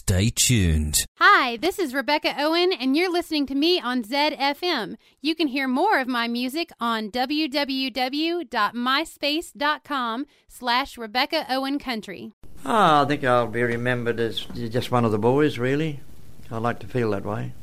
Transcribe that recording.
Stay tuned. Hi, this is Rebecca Owen, and you're listening to me on ZFM. You can hear more of my music on www.myspace.com/Rebecca Owen Country. I think I'll be remembered as just one of the boys, really. I like to feel that way.